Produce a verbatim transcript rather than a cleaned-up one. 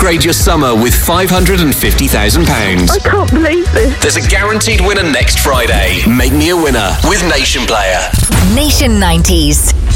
upgrade your summer with five hundred fifty thousand pounds. I can't believe this. There's a guaranteed winner next Friday. Make me a winner with Nation Player. Nation nineties.